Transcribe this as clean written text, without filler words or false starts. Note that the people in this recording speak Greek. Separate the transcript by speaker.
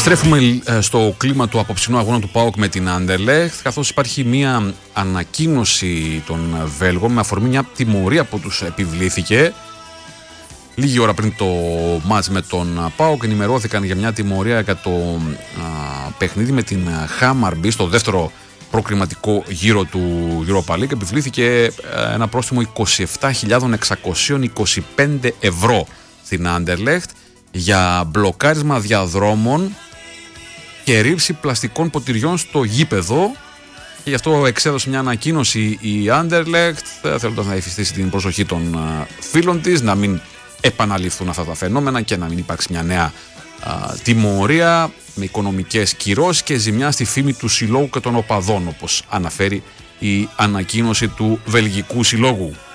Speaker 1: Επιστρέφουμε στο κλίμα του απόψινού αγώνα του ΠΑΟΚ με την Άντερλεχτ, καθώς υπάρχει μια ανακοίνωση των Βέλγων με αφορμή μια τιμωρία που τους επιβλήθηκε. Λίγη ώρα πριν το μάτς με τον ΠΑΟΚ ενημερώθηκαν για μια τιμωρία για το παιχνίδι με την Χάμαρμπι στο δεύτερο προκριματικό γύρο του Europa League. Επιβλήθηκε ένα πρόστιμο 27.625 ευρώ στην Άντερλεχτ για μπλοκάρισμα διαδρόμων και ρήψη πλαστικών ποτηριών στο γήπεδο, και γι' αυτό εξέδωσε μια ανακοίνωση η Άντερλεχτ, θέλοντας να εφιστήσει την προσοχή των φίλων της να μην επαναληφθούν αυτά τα φαινόμενα και να μην υπάρξει μια νέα τιμωρία με οικονομικές κυρώσεις και ζημιά στη φήμη του συλλόγου και των οπαδών, όπως αναφέρει η ανακοίνωση του Βελγικού Συλλόγου.